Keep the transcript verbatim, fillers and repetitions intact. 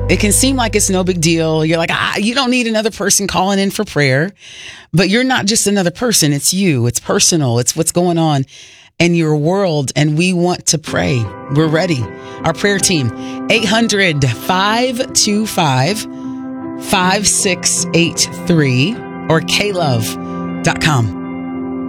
It can seem like it's no big deal. You're like, ah, you don't need another person calling in for prayer. But you're not just another person. It's you. It's personal. It's what's going on in your world. And we want to pray. We're ready. Our prayer team, eight hundred, five two five, five six eight three or k love dot com.